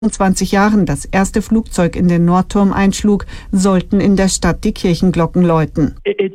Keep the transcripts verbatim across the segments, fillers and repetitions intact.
zwanzig Jahren das erste Flugzeug in den Nordturm einschlug, sollten in der Stadt die Kirchenglocken läuten.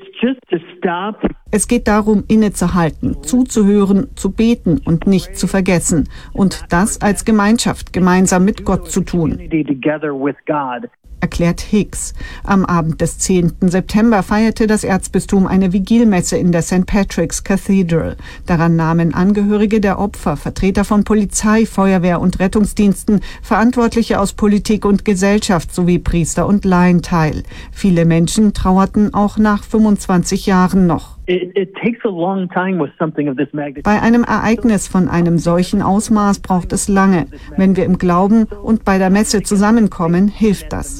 Es geht darum, innezuhalten, zuzuhören, zu beten und nicht zu vergessen. Und das als Gemeinschaft, gemeinsam mit Gott zu tun, erklärt Hicks. Am Abend des zehnten September feierte das Erzbistum eine Vigilmesse in der Saint Patrick's Cathedral. Daran nahmen Angehörige der Opfer, Vertreter von Polizei, Feuerwehr und Rettungsdiensten, Verantwortliche aus Politik und Gesellschaft sowie Priester und Laien teil. Viele Menschen trauerten auch nach fünfundzwanzig Jahren noch. Bei einem Ereignis von einem solchen Ausmaß braucht es lange. Wenn wir im Glauben und bei der Messe zusammenkommen, hilft das.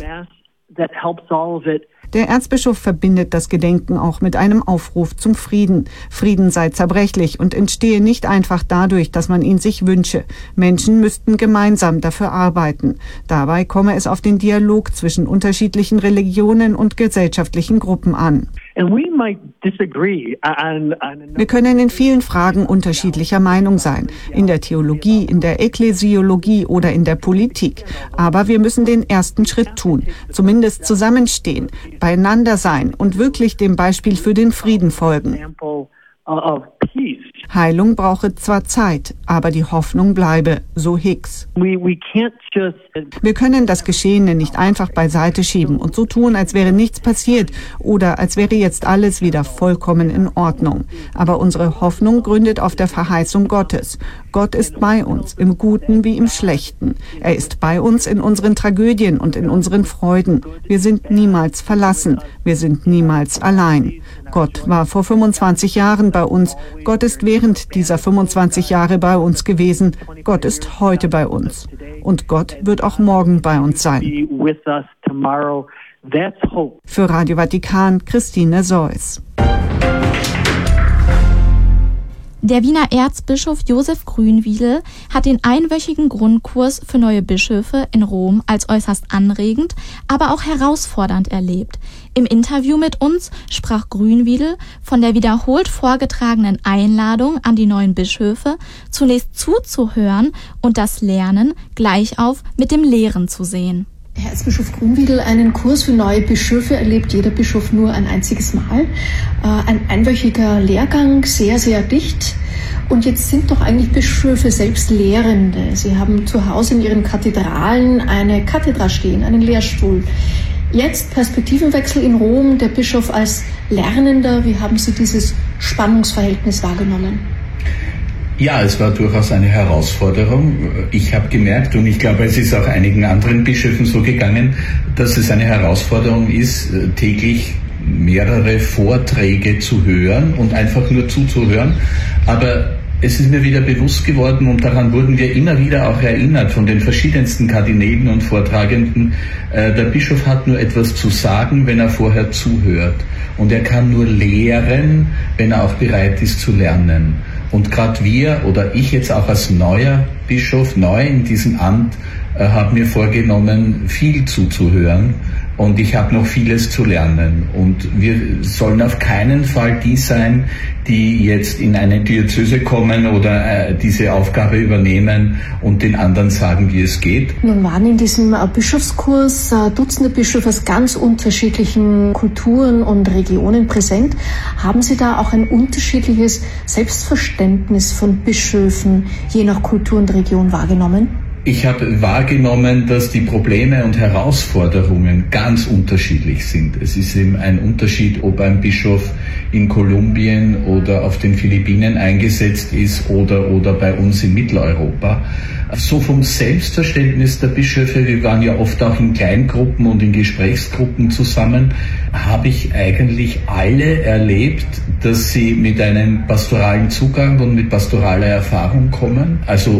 Der Erzbischof verbindet das Gedenken auch mit einem Aufruf zum Frieden. Frieden sei zerbrechlich und entstehe nicht einfach dadurch, dass man ihn sich wünsche. Menschen müssten gemeinsam dafür arbeiten. Dabei komme es auf den Dialog zwischen unterschiedlichen Religionen und gesellschaftlichen Gruppen an. Wir können in vielen Fragen unterschiedlicher Meinung sein, in der Theologie, in der Ekklesiologie oder in der Politik. Aber wir müssen den ersten Schritt tun, zumindest zusammenstehen, beieinander sein und wirklich dem Beispiel für den Frieden folgen. Heilung brauche zwar Zeit, aber die Hoffnung bleibe, so Hicks. Wir können das Geschehene nicht einfach beiseite schieben und so tun, als wäre nichts passiert oder als wäre jetzt alles wieder vollkommen in Ordnung. Aber unsere Hoffnung gründet auf der Verheißung Gottes. Gott ist bei uns, im Guten wie im Schlechten. Er ist bei uns in unseren Tragödien und in unseren Freuden. Wir sind niemals verlassen. Wir sind niemals allein. Gott war vor fünfundzwanzig Jahren bei uns. Gott ist während dieser fünfundzwanzig Jahre bei uns gewesen. Gott ist heute bei uns. Und Gott wird auch morgen bei uns sein. Für Radio Vatikan, Christine Seuss. Der Wiener Erzbischof Josef Grünwiedel hat den einwöchigen Grundkurs für neue Bischöfe in Rom als äußerst anregend, aber auch herausfordernd erlebt. Im Interview mit uns sprach Grünwiedel von der wiederholt vorgetragenen Einladung an die neuen Bischöfe, zunächst zuzuhören und das Lernen gleich auf mit dem Lehren zu sehen. Herr Erzbischof Grünwiedel, einen Kurs für neue Bischöfe erlebt jeder Bischof nur ein einziges Mal. Ein einwöchiger Lehrgang, sehr, sehr dicht. Und jetzt sind doch eigentlich Bischöfe selbst Lehrende. Sie haben zu Hause in ihren Kathedralen eine Kathedra stehen, einen Lehrstuhl. Jetzt Perspektivenwechsel in Rom, der Bischof als Lernender. Wie haben Sie dieses Spannungsverhältnis wahrgenommen? Ja, es war durchaus eine Herausforderung. Ich habe gemerkt, und ich glaube, es ist auch einigen anderen Bischöfen so gegangen, dass es eine Herausforderung ist, täglich mehrere Vorträge zu hören und einfach nur zuzuhören. Aber es ist mir wieder bewusst geworden, und daran wurden wir immer wieder auch erinnert von den verschiedensten Kardinälen und Vortragenden, äh, der Bischof hat nur etwas zu sagen, wenn er vorher zuhört. Und er kann nur lehren, wenn er auch bereit ist zu lernen. Und gerade wir oder ich jetzt auch als neuer Bischof, neu in diesem Amt, äh, habe mir vorgenommen, viel zuzuhören. Und ich habe noch vieles zu lernen. Und wir sollen auf keinen Fall die sein, die jetzt in eine Diözese kommen oder äh, diese Aufgabe übernehmen und den anderen sagen, wie es geht. Nun waren in diesem äh, Bischofskurs äh, Dutzende Bischöfe aus ganz unterschiedlichen Kulturen und Regionen präsent. Haben Sie da auch ein unterschiedliches Selbstverständnis von Bischöfen je nach Kultur und Region wahrgenommen? Ich habe wahrgenommen, dass die Probleme und Herausforderungen ganz unterschiedlich sind. Es ist eben ein Unterschied, ob ein Bischof in Kolumbien oder auf den Philippinen eingesetzt ist oder, oder bei uns in Mitteleuropa. So vom Selbstverständnis der Bischöfe, wir waren ja oft auch in Kleingruppen und in Gesprächsgruppen zusammen, habe ich eigentlich alle erlebt, dass sie mit einem pastoralen Zugang und mit pastoraler Erfahrung kommen. Also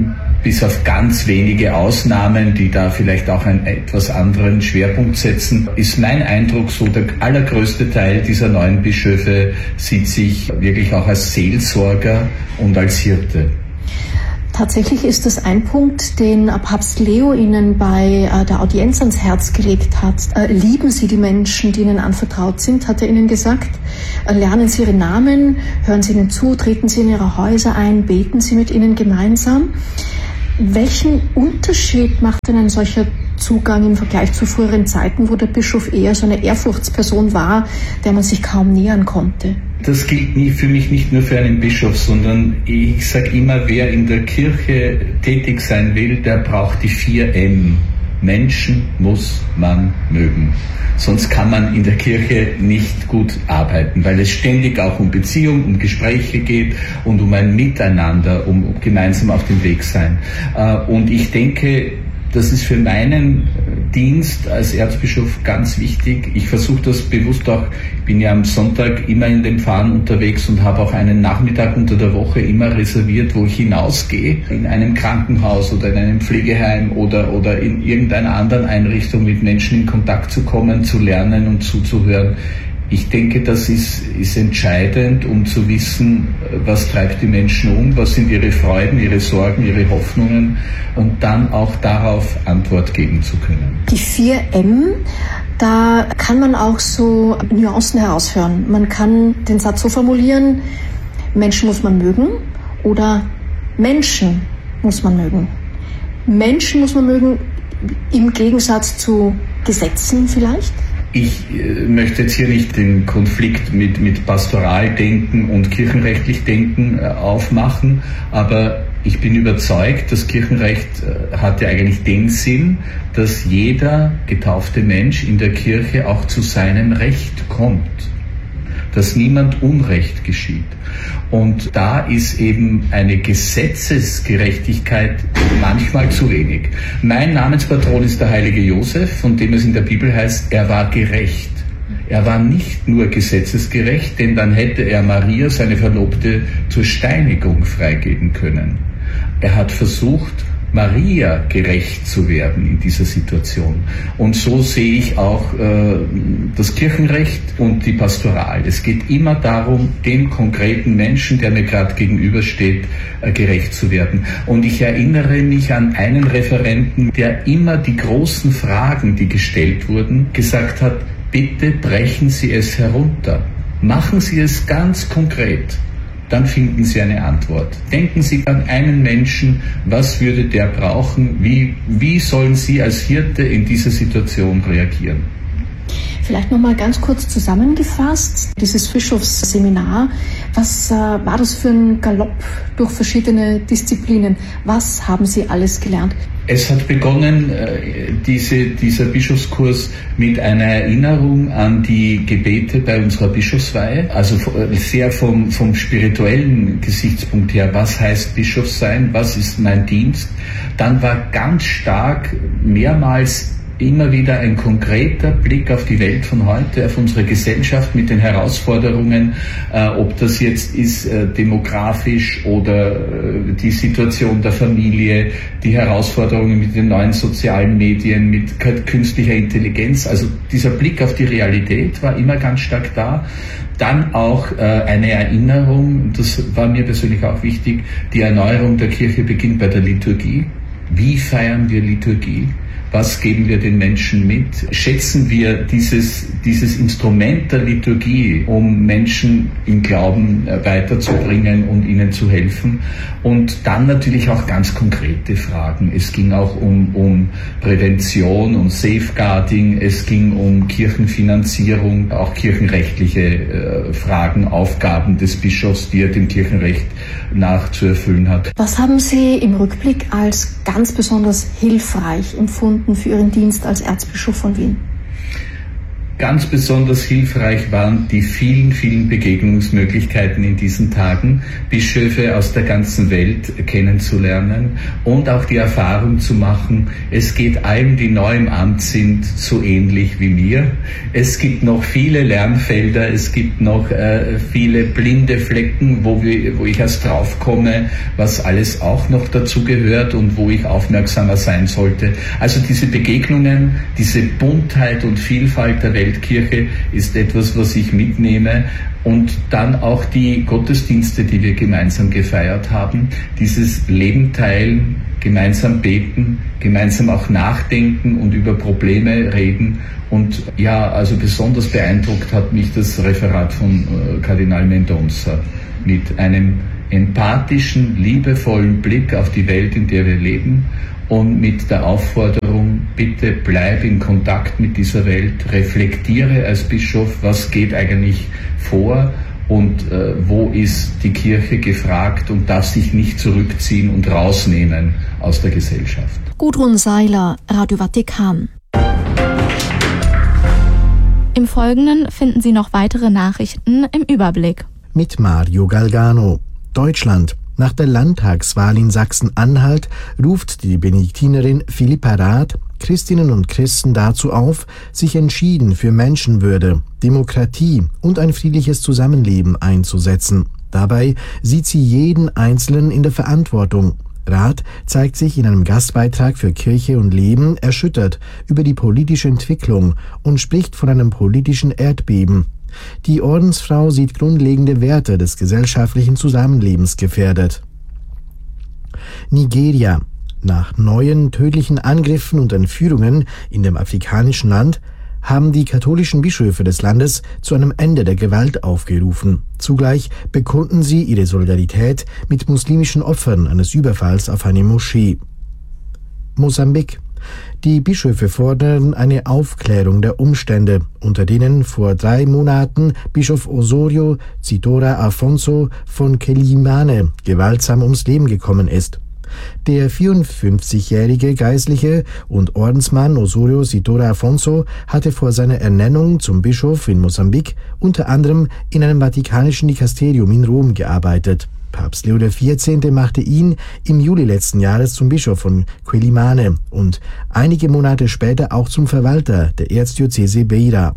bis auf ganz wenige Ausnahmen, die da vielleicht auch einen etwas anderen Schwerpunkt setzen, ist mein Eindruck so, der allergrößte Teil dieser neuen Bischöfe sieht sich wirklich auch als Seelsorger und als Hirte. Tatsächlich ist das ein Punkt, den Papst Leo Ihnen bei der Audienz ans Herz gelegt hat. Lieben Sie die Menschen, die Ihnen anvertraut sind, hat er Ihnen gesagt. Lernen Sie ihre Namen, hören Sie ihnen zu, treten Sie in Ihre Häuser ein, beten Sie mit ihnen gemeinsam. Welchen Unterschied macht denn ein solcher Zugang im Vergleich zu früheren Zeiten, wo der Bischof eher so eine Ehrfurchtsperson war, der man sich kaum nähern konnte? Das gilt nie, für mich nicht nur für einen Bischof, sondern ich sage immer, wer in der Kirche tätig sein will, der braucht die vier M. Menschen muss man mögen. Sonst kann man in der Kirche nicht gut arbeiten, weil es ständig auch um Beziehung, um Gespräche geht und um ein Miteinander, um gemeinsam auf dem Weg sein. Und ich denke, das ist für meinen Dienst als Erzbischof ganz wichtig. Ich versuche das bewusst auch, ich bin ja am Sonntag immer in den Pfarren unterwegs und habe auch einen Nachmittag unter der Woche immer reserviert, wo ich hinausgehe, in einem Krankenhaus oder in einem Pflegeheim oder, oder in irgendeiner anderen Einrichtung mit Menschen in Kontakt zu kommen, zu lernen und zuzuhören. Ich denke, das ist, ist entscheidend, um zu wissen, was treibt die Menschen um, was sind ihre Freuden, ihre Sorgen, ihre Hoffnungen und dann auch darauf Antwort geben zu können. Die vier M, da kann man auch so Nuancen heraushören. Man kann den Satz so formulieren, Menschen muss man mögen oder Menschen muss man mögen. Menschen muss man mögen im Gegensatz zu Gesetzen vielleicht? Ich äh, möchte jetzt hier nicht den Konflikt mit, mit Pastoraldenken und kirchenrechtlich Denken äh, aufmachen, aber ich bin überzeugt, das Kirchenrecht äh, hat ja eigentlich den Sinn, dass jeder getaufte Mensch in der Kirche auch zu seinem Recht kommt, dass niemand Unrecht geschieht. Und da ist eben eine Gesetzesgerechtigkeit manchmal zu wenig. Mein Namenspatron ist der heilige Josef, von dem es in der Bibel heißt, er war gerecht. Er war nicht nur gesetzesgerecht, denn dann hätte er Maria, seine Verlobte, zur Steinigung freigeben können. Er hat versucht, Maria gerecht zu werden in dieser Situation. Und so sehe ich auch äh, das Kirchenrecht und die Pastoral. Es geht immer darum, dem konkreten Menschen, der mir gerade gegenübersteht, äh, gerecht zu werden. Und ich erinnere mich an einen Referenten, der immer die großen Fragen, die gestellt wurden, gesagt hat, bitte brechen Sie es herunter. Machen Sie es ganz konkret. Dann finden Sie eine Antwort. Denken Sie an einen Menschen, was würde der brauchen, wie, wie sollen Sie als Hirte in dieser Situation reagieren? Vielleicht nochmal ganz kurz zusammengefasst, dieses Bischofsseminar, was äh, war das für ein Galopp durch verschiedene Disziplinen? Was haben Sie alles gelernt? Es hat begonnen, diese, dieser Bischofskurs mit einer Erinnerung an die Gebete bei unserer Bischofsweihe, also sehr vom, vom spirituellen Gesichtspunkt her, was heißt Bischof sein, was ist mein Dienst. Dann war ganz stark mehrmals immer wieder ein konkreter Blick auf die Welt von heute, auf unsere Gesellschaft mit den Herausforderungen, äh, ob das jetzt ist äh, demografisch oder äh, die Situation der Familie, die Herausforderungen mit den neuen sozialen Medien, mit künstlicher Intelligenz. Also dieser Blick auf die Realität war immer ganz stark da. Dann auch äh, eine Erinnerung, das war mir persönlich auch wichtig, die Erneuerung der Kirche beginnt bei der Liturgie. Wie feiern wir Liturgie? Was geben wir den Menschen mit? Schätzen wir dieses, dieses Instrument der Liturgie, um Menschen im Glauben weiterzubringen und ihnen zu helfen? Und dann natürlich auch ganz konkrete Fragen. Es ging auch um, um Prävention und Safeguarding. Es ging um Kirchenfinanzierung, auch kirchenrechtliche äh, Fragen, Aufgaben des Bischofs, die er dem Kirchenrecht nach zu erfüllen hat. Was haben Sie im Rückblick als ganz besonders hilfreich empfunden für Ihren Dienst als Erzbischof von Wien? Ganz besonders hilfreich waren die vielen, vielen Begegnungsmöglichkeiten in diesen Tagen, Bischöfe aus der ganzen Welt kennenzulernen und auch die Erfahrung zu machen, es geht allen, die neu im Amt sind, so ähnlich wie mir. Es gibt noch viele Lernfelder, es gibt noch äh, viele blinde Flecken, wo, wir, wo ich erst drauf komme, was alles auch noch dazu gehört und wo ich aufmerksamer sein sollte. Also diese Begegnungen, diese Buntheit und Vielfalt der Welt Kirche ist etwas, was ich mitnehme, und dann auch die Gottesdienste, die wir gemeinsam gefeiert haben, dieses Leben teilen, gemeinsam beten, gemeinsam auch nachdenken und über Probleme reden. Und ja, also besonders beeindruckt hat mich das Referat von äh, Kardinal Mendonça mit einem empathischen, liebevollen Blick auf die Welt, in der wir leben, und mit der Aufforderung, bitte bleib in Kontakt mit dieser Welt, reflektiere als Bischof, was geht eigentlich vor und äh, wo ist die Kirche gefragt und darf sich nicht zurückziehen und rausnehmen aus der Gesellschaft. Gudrun Seiler, Radio Vatikan. Im Folgenden finden Sie noch weitere Nachrichten im Überblick. Mit Mario Galgano. Deutschland. Nach der Landtagswahl in Sachsen-Anhalt ruft die Benediktinerin Philippa Rath Christinnen und Christen dazu auf, sich entschieden für Menschenwürde, Demokratie und ein friedliches Zusammenleben einzusetzen. Dabei sieht sie jeden Einzelnen in der Verantwortung. Rath zeigt sich in einem Gastbeitrag für Kirche und Leben erschüttert über die politische Entwicklung und spricht von einem politischen Erdbeben. Die Ordensfrau sieht grundlegende Werte des gesellschaftlichen Zusammenlebens gefährdet. Nigeria. Nach neuen tödlichen Angriffen und Entführungen in dem afrikanischen Land haben die katholischen Bischöfe des Landes zu einem Ende der Gewalt aufgerufen. Zugleich bekunden sie ihre Solidarität mit muslimischen Opfern eines Überfalls auf eine Moschee. Mosambik. Die Bischöfe fordern eine Aufklärung der Umstände, unter denen vor drei Monaten Bischof Osorio Zitora Afonso von Quelimane gewaltsam ums Leben gekommen ist. Der vierundfünfzigjährige Geistliche und Ordensmann Osorio Zitora Afonso hatte vor seiner Ernennung zum Bischof in Mosambik unter anderem in einem vatikanischen Dikasterium in Rom gearbeitet. Papst Leo der vierzehnte machte ihn im Juli letzten Jahres zum Bischof von Quelimane und einige Monate später auch zum Verwalter der Erzdiözese Beira.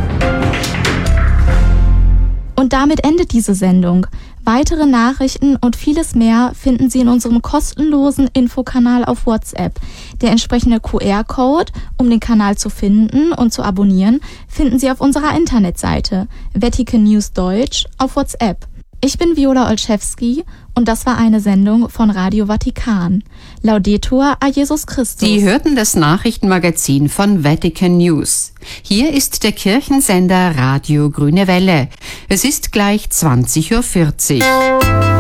Und damit endet diese Sendung. Weitere Nachrichten und vieles mehr finden Sie in unserem kostenlosen Infokanal auf WhatsApp. Der entsprechende Q R-Code, um den Kanal zu finden und zu abonnieren, finden Sie auf unserer Internetseite Vatican News Deutsch auf WhatsApp. Ich bin Viola Olszewski und das war eine Sendung von Radio Vatikan. Laudetur a Jesus Christus. Sie hörten das Nachrichtenmagazin von Vatican News. Hier ist der Kirchensender Radio Grüne Welle. Es ist gleich zwanzig Uhr vierzig.